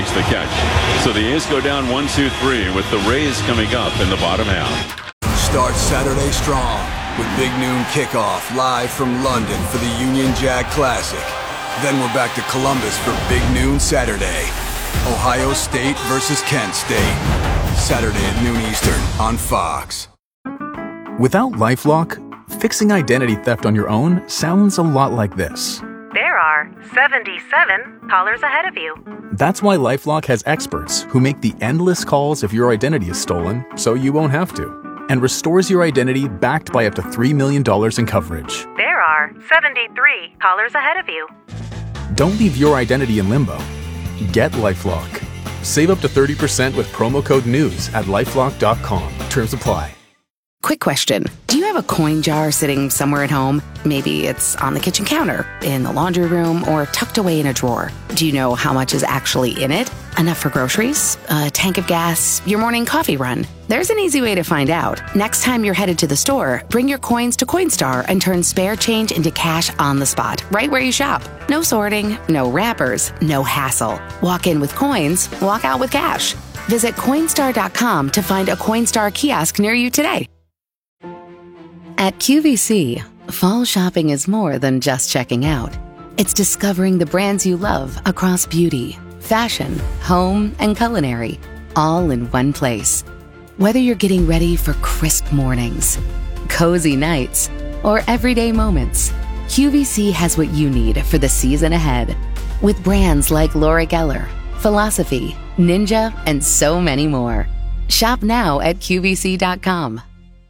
makes the catch. So the A's go down 1-2-3 with the Rays coming up in the bottom half. Start Saturday strong with Big Noon Kickoff live from London for the Union Jack Classic. Then we're back to Columbus for Big Noon Saturday. Ohio State versus Kent State. Saturday at noon Eastern on Fox. Without LifeLock, fixing identity theft on your own sounds a lot like this. There are 77 callers ahead of you. That's why LifeLock has experts who make the endless calls if your identity is stolen so you won't have to, and restores your identity backed by up to $3 million in coverage. There are 73 callers ahead of you. Don't leave your identity in limbo. Get LifeLock. Save up to 30% with promo code NEWS at LifeLock.com. Terms apply. Quick question. Do you have a coin jar sitting somewhere at home? Maybe it's on the kitchen counter, in the laundry room, or tucked away in a drawer. Do you know how much is actually in it? Enough for groceries? A tank of gas? Your morning coffee run? There's an easy way to find out. Next time you're headed to the store, bring your coins to Coinstar and turn spare change into cash on the spot, right where you shop. No sorting, no wrappers, no hassle. Walk in with coins, walk out with cash. Visit Coinstar.com to find a Coinstar kiosk near you today. At QVC, fall shopping is more than just checking out. It's discovering the brands you love across beauty, fashion, home, and culinary, all in one place. Whether you're getting ready for crisp mornings, cozy nights, or everyday moments, QVC has what you need for the season ahead. With brands like Laura Geller, Philosophy, Ninja, and so many more. Shop now at QVC.com.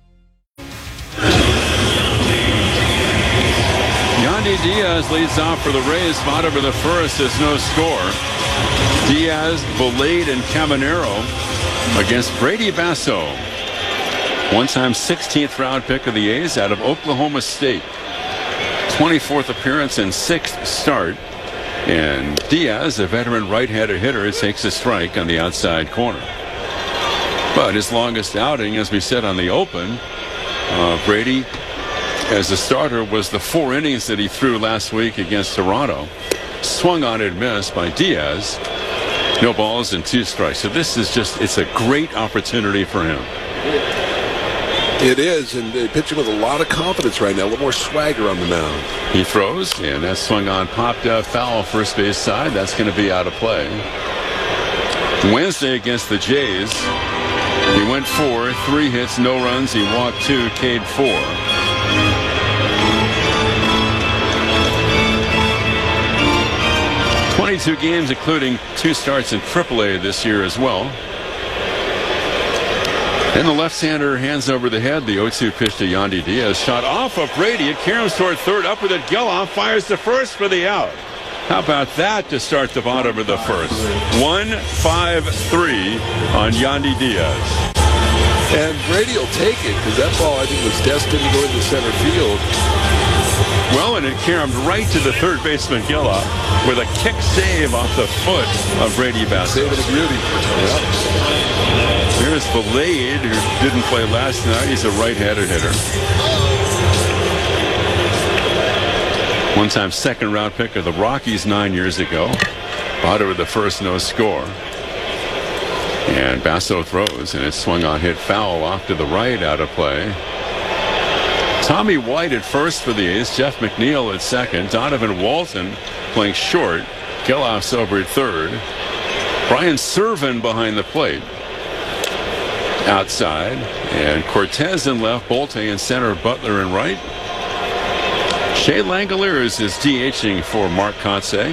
Yandy Diaz leads off for the Rays. Spot over the first. There's no score. Diaz, Valade, and Caminero against Brady Basso. One-time 16th round pick of the A's out of Oklahoma State. 24th appearance and 6th start. And Diaz, a veteran right-handed hitter, takes a strike on the outside corner. But his longest outing, as we said on the open, Brady, as a starter, was the 4 innings that he threw last week against Toronto. Swung on and missed by Diaz. No balls and 2 strikes. So this is it's a great opportunity for him. It is, and they're pitching with a lot of confidence right now, a little more swagger on the mound. He throws, and that swung on, popped up, foul first base side. That's going to be out of play. Wednesday against the Jays, he went 4, 3 hits, no runs. He walked 2, K'd 4. 22 games, including 2 starts in AAA this year as well. Then the left-hander hands over the head. The 0-2 pitch to Yandy Diaz. Shot off of Brady. It caroms toward third. Up with it. Geloff fires to first for the out. How about that to start the bottom of the first? 1-5-3 on Yandy Diaz. And Brady will take it because that ball, I think, was destined to go into center field. Well, and it caromed right to the third baseman Geloff with a kick save off the foot of Brady Basso. Saving a beauty. Yep. Here's Valade, who didn't play last night. He's a right-handed hitter. One-time second-round pick of the Rockies 9 years ago. Bottom of the first, no score. And Basso throws, and it's swung on, hit foul off to the right, out of play. Tommy White at first for the A's. Jeff McNeil at second. Donovan Walton playing short. Geloff's over at third. Brian Serven behind the plate. Outside. And Cortez in left. Bolte in center. Butler in right. Shea Langoliers is DHing for Mark Kotsay.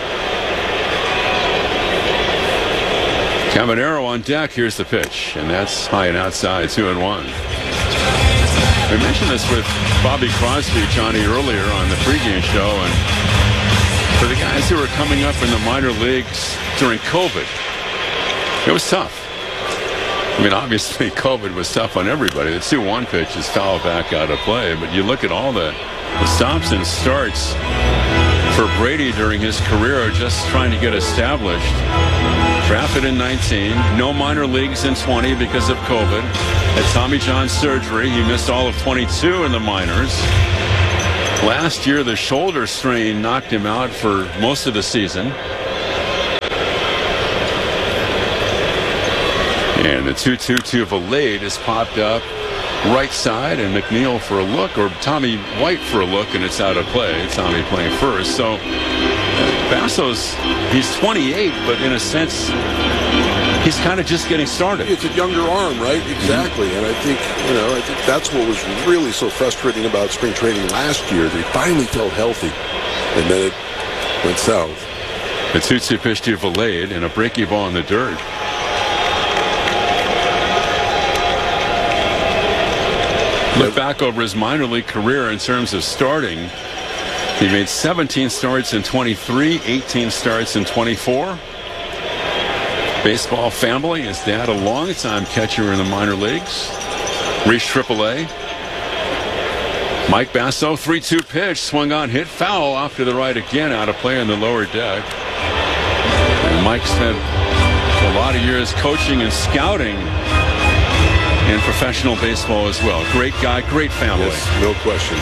Caminero on deck. Here's the pitch. And that's high and outside. 2-1. We mentioned this with Bobby Crosby, Johnny, earlier on the pregame show. And for the guys who were coming up in the minor leagues during COVID, it was tough. I mean, obviously, COVID was tough on everybody. The 2-1 pitch is foul back out of play. But you look at all the stops and starts for Brady during his career, just trying to get established. Drafted in 19, no minor leagues in 20 because of COVID. Had Tommy John surgery. He missed all of 22 in the minors. Last year, the shoulder strain knocked him out for most of the season. And the 2-2 to Valade is popped up right side, and McNeil for a look, or Tommy White for a look, and it's out of play. Tommy playing first. So Basso's, he's 28, but in a sense, he's kind of just getting started. It's a younger arm, right? Exactly. And I think that's what was really so frustrating about spring training last year. They finally felt healthy, and then it went south. The 2-2 pitch to Valade, and a breaky ball in the dirt. Look back over his minor league career in terms of starting. He made 17 starts in 23, 18 starts in 24. Baseball family, his dad a longtime catcher in the minor leagues. Reached AAA. Mike Basso, 3-2 pitch, swung on, hit foul off to the right again, out of play on the lower deck. And Mike spent a lot of years coaching and scouting in professional baseball as well. Great guy, great family. Yes, no question.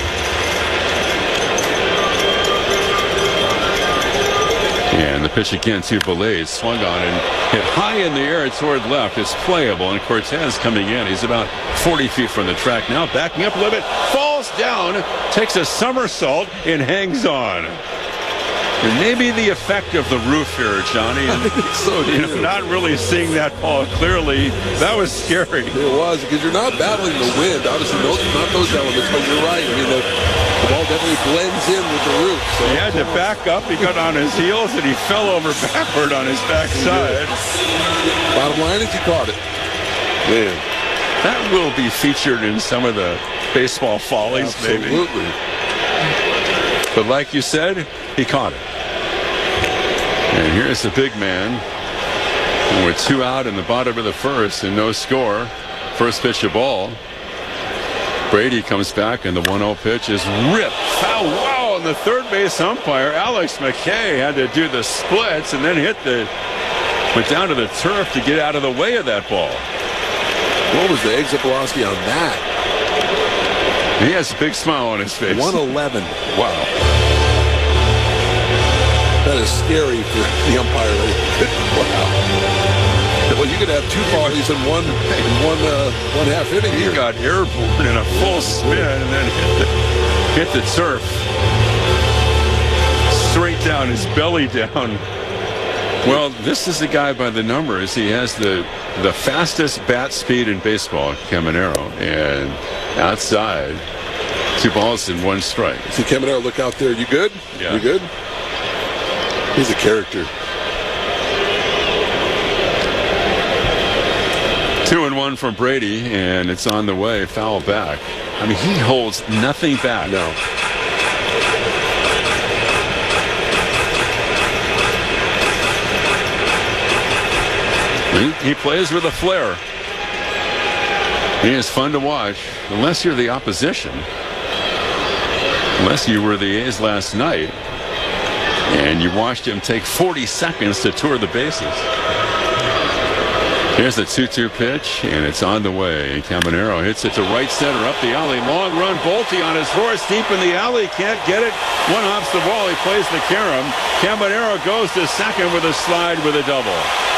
And the pitch again to Valade, swung on and hit high in the air toward left. It's playable, and Cortez coming in. He's about 40 feet from the track now, backing up a little bit, falls down, takes a somersault, and hangs on. And maybe the effect of the roof here, Johnny. And, so not really seeing that ball clearly. That was scary. It was, because you're not battling the wind. Obviously, not those elements, but you're right. I mean, the ball definitely blends in with the roof. So. He had to back up. He got on his heels, and he fell over backward on his backside. Bottom line is he caught it. Man. That will be featured in some of the baseball follies, Absolutely. maybe. But like you said, he caught it. And here's the big man. And with 2 out in the bottom of the first and no score. First pitch of ball. Brady comes back, and the 1-0 pitch is ripped foul. Wow! And the third base umpire, Alex McKay, had to do the splits and then went down to the turf to get out of the way of that ball. What was the exit velocity on that? He has a big smile on his face. 111. Wow. That is scary for the umpire. Wow. Well, you could have 2 volleys in one half inning. He got airborne in a full spin and then hit the turf. Straight down, his belly down. Well, this is the guy by the numbers. He has the fastest bat speed in baseball, Caminero, and outside, 2 balls and 1 strike. See Caminero, look out there. You good? Yeah. You good? He's a character. 2-1 from Brady, and it's on the way. Foul back. I mean, he holds nothing back. No. He plays with a flair. He is fun to watch, unless you're the opposition. Unless you were the A's last night, and you watched him take 40 seconds to tour the bases. Here's the 2-2 pitch, and it's on the way. Caminero hits it to right center, up the alley. Long run, Bolte on his horse, deep in the alley. Can't get it. One hops the ball. He plays the carom. Caminero goes to second with a slide with a double.